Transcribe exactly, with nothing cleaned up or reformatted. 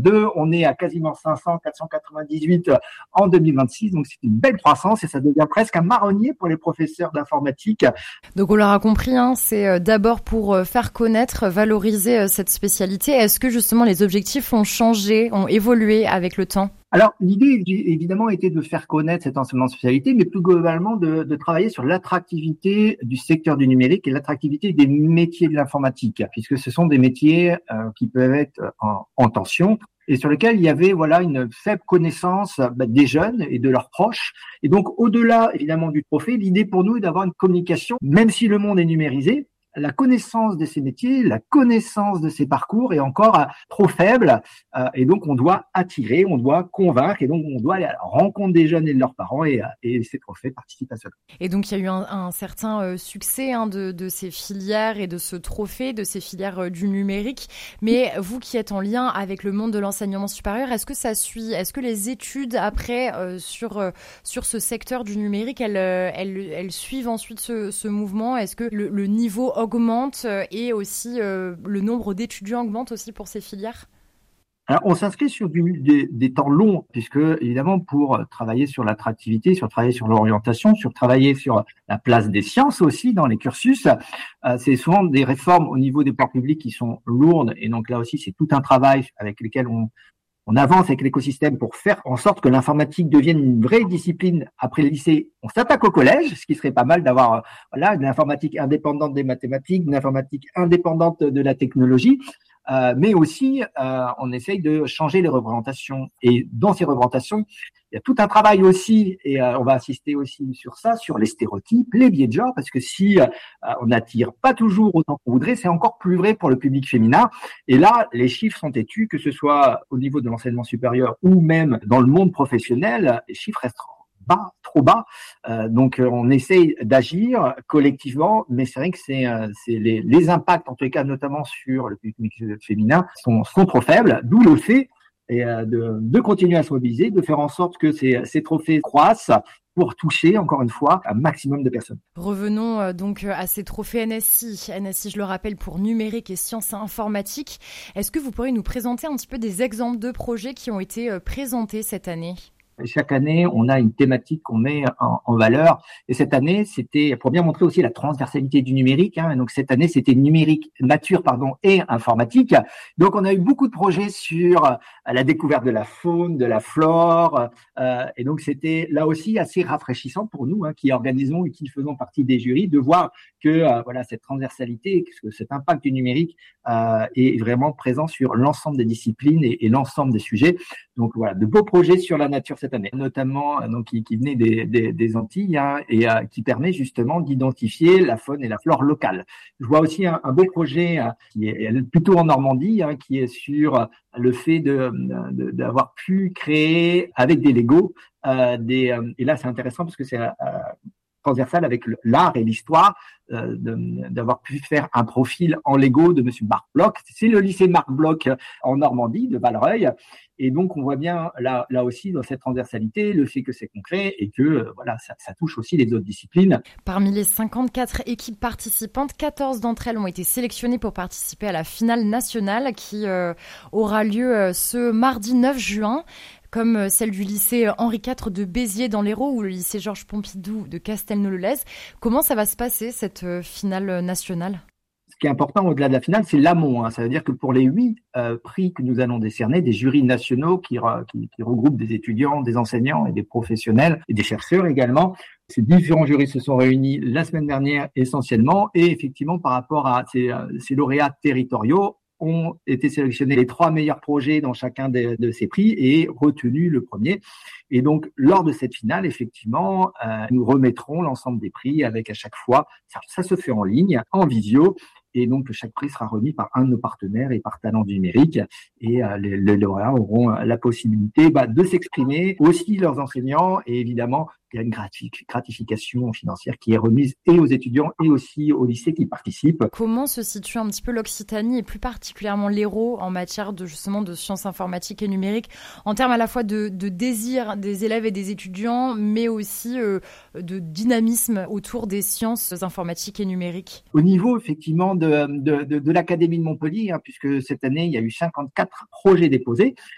Deux, on est à quasiment cinq cents, quatre cent quatre-vingt-dix-huit en deux mille vingt-six. Donc, c'est une belle croissance et ça devient presque un marronnier pour les professeurs d'informatique. Donc, on l'aura compris, hein, c'est d'abord pour faire connaître, valoriser cette spécialité. Est-ce que justement les objectifs ont changé, ont évolué avec le temps ? Alors, l'idée, évidemment, était de faire connaître cet enseignement de spécialité, mais plus globalement de, de travailler sur l'attractivité du secteur du numérique et l'attractivité des métiers de l'informatique, puisque ce sont des métiers euh, qui peuvent être en, en tension et sur lesquels il y avait voilà une faible connaissance bah, des jeunes et de leurs proches. Et donc, au-delà, évidemment, du trophée, l'idée pour nous est d'avoir une communication, même si le monde est numérisé, la connaissance de ces métiers, la connaissance de ces parcours est encore euh, trop faible euh, et donc on doit attirer, on doit convaincre et donc on doit aller à la rencontre des jeunes et de leurs parents et, et ces trophées participent à cela. Et donc il y a eu un, un certain euh, succès hein, de, de ces filières et de ce trophée, de ces filières euh, du numérique. Mais vous qui êtes en lien avec le monde de l'enseignement supérieur, est-ce que ça suit, est-ce que les études après euh, sur euh, sur ce secteur du numérique, elles elles, elles suivent ensuite ce, ce mouvement? Est-ce que le, le niveau augmente et aussi euh, le nombre d'étudiants augmente aussi pour ces filières? Alors, on s'inscrit sur du, des, des temps longs, puisque évidemment pour travailler sur l'attractivité, sur travailler sur l'orientation, sur travailler sur la place des sciences aussi dans les cursus, euh, c'est souvent des réformes au niveau des pouvoirs publics qui sont lourdes. Et donc là aussi, c'est tout un travail avec lequel on, on avance avec l'écosystème pour faire en sorte que l'informatique devienne une vraie discipline. Après le lycée, on s'attaque au collège, ce qui serait pas mal d'avoir euh, voilà une informatique indépendante des mathématiques, une informatique indépendante de la technologie. Euh, mais aussi, euh, on essaye de changer les représentations. Et dans ces représentations, il y a tout un travail aussi, et euh, on va insister aussi sur ça, sur les stéréotypes, les biais de genre, parce que si euh, on n'attire pas toujours autant qu'on voudrait, c'est encore plus vrai pour le public féminin. Et là, les chiffres sont têtus, que ce soit au niveau de l'enseignement supérieur ou même dans le monde professionnel, les chiffres restent bas, trop bas. Euh, donc, on essaye d'agir collectivement, mais c'est vrai que c'est, euh, c'est les, les impacts, en tous les cas, notamment sur le public féminin, sont, sont trop faibles, d'où le fait et, euh, de, de continuer à se mobiliser, de faire en sorte que ces, ces trophées croissent pour toucher, encore une fois, un maximum de personnes. Revenons euh, donc à ces trophées N S I. N S I, je le rappelle, pour numérique et sciences informatiques. Est-ce que vous pourriez nous présenter un petit peu des exemples de projets qui ont été euh, présentés cette année ? Chaque année, on a une thématique qu'on met en, en valeur. Et cette année, c'était pour bien montrer aussi la transversalité du numérique. Hein. Donc cette année, c'était numérique, nature, pardon, et informatique. Donc on a eu beaucoup de projets sur la découverte de la faune, de la flore. Euh, et donc c'était là aussi assez rafraîchissant pour nous, hein, qui organisons et qui faisons partie des jurys, de voir que euh, voilà cette transversalité, que cet impact du numérique euh, est vraiment présent sur l'ensemble des disciplines et, et l'ensemble des sujets. Donc voilà, de beaux projets sur la nature cette année, notamment donc qui, qui venaient des, des, des Antilles hein, et euh, qui permet justement d'identifier la faune et la flore locale. Je vois aussi un, un beau projet euh, qui est plutôt en Normandie, hein, qui est sur le fait de, de d'avoir pu créer avec des Lego euh, des euh, et là c'est intéressant parce que c'est euh, transversal avec l'art et l'histoire, euh, de, d'avoir pu faire un profil en Lego de Monsieur Marc Bloch. C'est le lycée Marc Bloch en Normandie, de Valreuil. Et donc, on voit bien là, là aussi dans cette transversalité le fait que c'est concret et que euh, voilà, ça, ça touche aussi les autres disciplines. Parmi les cinquante-quatre équipes participantes, quatorze d'entre elles ont été sélectionnées pour participer à la finale nationale qui euh, aura lieu euh, ce mardi neuf juin. Comme celle du lycée Henri quatre de Béziers dans l'Hérault ou le lycée Georges Pompidou de Castelnau-le-Lez. Comment ça va se passer, cette finale nationale ? Ce qui est important au-delà de la finale, c'est l'amont. Hein. Ça veut dire que pour les huit euh, prix que nous allons décerner, des jurys nationaux qui, qui, qui regroupent des étudiants, des enseignants et des professionnels et des chercheurs également, ces différents jurys se sont réunis la semaine dernière essentiellement et effectivement par rapport à ces, ces lauréats territoriaux, ont été sélectionnés les trois meilleurs projets dans chacun de, de ces prix et retenu le premier. Et donc, lors de cette finale, effectivement, euh, nous remettrons l'ensemble des prix avec à chaque fois, ça, ça se fait en ligne, en visio, et donc chaque prix sera remis par un de nos partenaires et par Talent du numérique. Et euh, les, les lauréats auront la possibilité bah, de s'exprimer, aussi leurs enseignants, et évidemment, il y a une gratification financière qui est remise et aux étudiants et aussi aux lycées qui participent. Comment se situe un petit peu l'Occitanie et plus particulièrement l'Hérault en matière de justement de sciences informatiques et numériques, en termes à la fois de, de désir des élèves et des étudiants, mais aussi euh, de dynamisme autour des sciences informatiques et numériques? Au niveau effectivement de, de, de, de l'Académie de Montpellier, hein, puisque cette année il y a eu cinquante-quatre projets déposés,